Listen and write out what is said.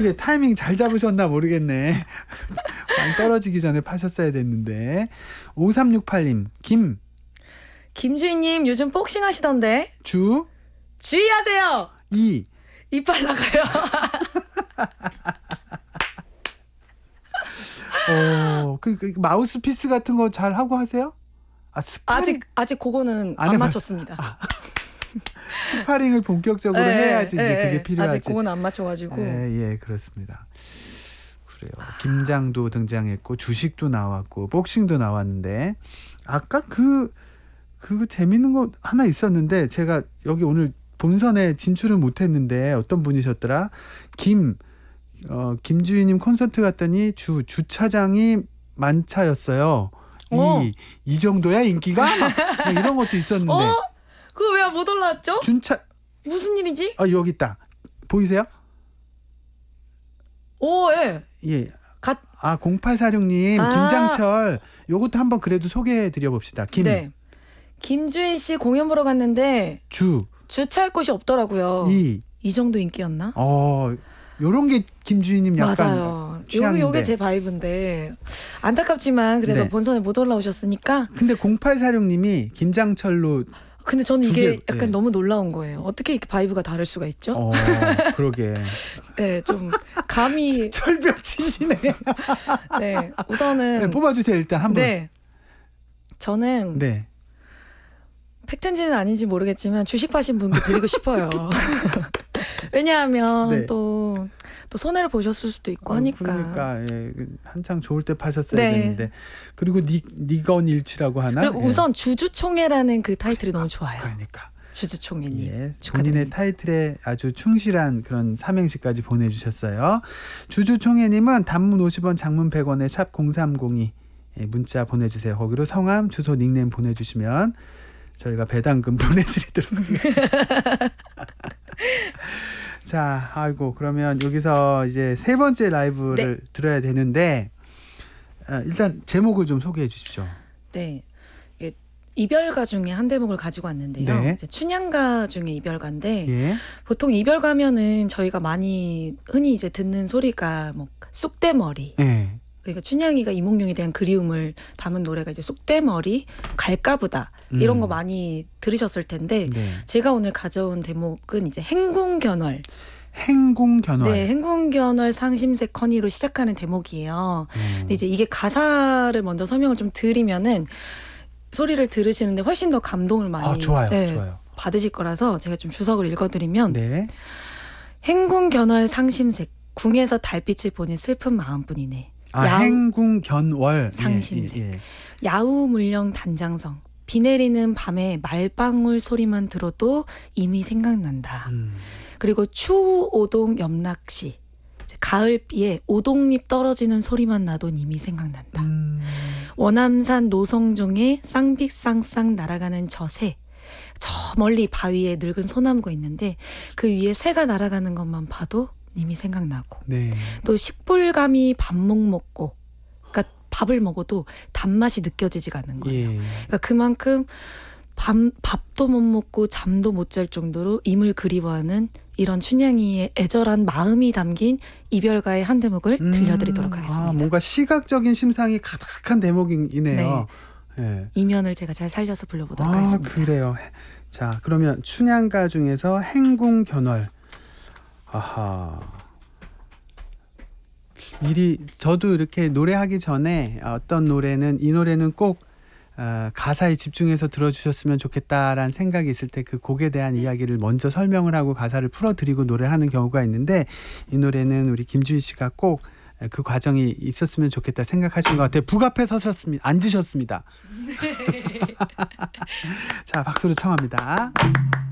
그래 타이밍 잘 잡으셨나 모르겠네. 많이 떨어지기 전에 파셨어야 됐는데. 5368님 김주희님 요즘 복싱 하시던데. 주의하세요. 이빨 나가요. 그 마우스피스 같은 거 잘 하고 하세요? 아직 그거는 안 맞췄습니다. 스파링을 본격적으로 해야지 이제 그게 필요하지. 아직 그건 안 맞춰가지고. 예, 그렇습니다. 그래요. 김장도 등장했고 주식도 나왔고 복싱도 나왔는데 아까 그 재밌는 거 하나 있었는데 제가 여기 오늘 본선에 진출은 못했는데 어떤 분이셨더라? 김주희님 콘서트 갔더니 주차장이 만차였어요. 이 정도야 인기가? 이런 것도 있었는데. 그거 왜 못 올라왔죠? 무슨 일이지? 여기 있다. 보이세요? 예. 예. 0846님 김장철 요것도 한번 그래도 소개해 드려 봅시다. 네. 김주희 씨 공연 보러 갔는데 주차할 곳이 없더라고요. 이 정도 인기였나? 요런 게 김주희님 약간 맞아요. 취향인데. 요게 제 바이브인데 안타깝지만 그래도 본선에 못 올라오셨으니까. 근데 0846님이 김장철로 근데 저는 이게 약간 너무 놀라운 거예요. 어떻게 이렇게 바이브가 다를 수가 있죠? 그러게. 네, 좀 감이 철벽치시네. 네, 우선은 뽑아주세요 일단 한 분. 네, 저는 팩트인지는 아닌지 모르겠지만 주식 파신 분께 드리고 싶어요. 왜냐하면 또 손해를 보셨을 수도 있고 하니까. 그러니까 한창 좋을 때 파셨어야 되는데. 그리고 니건일치라고 하나? 그리고 우선 주주총회라는 그 타이틀이 너무 좋아요. 그러니까. 주주총회님. 본인의 타이틀에 아주 충실한 그런 삼행시까지 보내주셨어요. 주주총회님은 단문 50원, 장문 100원에 샵 0302 문자 보내주세요. 거기로 성함, 주소, 닉네임 보내주시면 저희가 배당금 보내드리도록 하겠습니다. 자, 그러면 여기서 이제 세 번째 라이브를 들어야 되는데 일단 제목을 좀 소개해 주십시오. 네, 이별가 중에 한 대목을 가지고 왔는데요. 이제 춘향가 중에 이별가인데 보통 이별가면은 저희가 많이 흔히 이제 듣는 소리가 뭐 쑥대머리. 그러니까 춘향이가 이몽룡에 대한 그리움을 담은 노래가 이제 쑥대머리, 갈까보다 이런 거 많이 들으셨을 텐데 제가 오늘 가져온 대목은 이제 행궁견월. 네, 행궁견월 상심색 허니로 시작하는 대목이에요. 근데 이제 이게 가사를 먼저 설명을 좀 드리면은 소리를 들으시는데 훨씬 더 감동을 많이 좋아요. 받으실 거라서 제가 좀 주석을 읽어드리면 행궁견월 상심색 궁에서 달빛을 보니 슬픈 마음뿐이네. 행궁견월 상심색 야우물령 단장성 비 내리는 밤에 말방울 소리만 들어도 이미 생각난다. 그리고 추오동 염락시 가을비에 오동잎 떨어지는 소리만 나도 이미 생각난다. 원암산 노성종에 쌍빅쌍쌍 날아가는 저 멀리 바위에 늙은 소나무가 있는데 그 위에 새가 날아가는 것만 봐도 이미 생각나고 또 식불감이 밥목 먹고 그러니까 밥을 먹어도 단맛이 느껴지지가 않는 거예요. 그러니까 그만큼 밥도 못 먹고 잠도 못 잘 정도로 임을 그리워하는 이런 춘향이의 애절한 마음이 담긴 이별가의 한 대목을 들려드리도록 하겠습니다. 뭔가 시각적인 심상이 가득한 대목이네요. 이면을 제가 잘 살려서 불러보도록 하겠습니다. 그래요. 자, 그러면 춘향가 중에서 행궁견월. 미리 저도 이렇게 노래하기 전에 어떤 노래는 이 노래는 꼭 가사에 집중해서 들어주셨으면 좋겠다라는 생각이 있을 때 그 곡에 대한 이야기를 먼저 설명을 하고 가사를 풀어드리고 노래하는 경우가 있는데 이 노래는 우리 김주희 씨가 꼭 그 과정이 있었으면 좋겠다 생각하신 것 같아요. 북 앞에 서셨습니다. 앉으셨습니다. 자, 박수로 청합니다.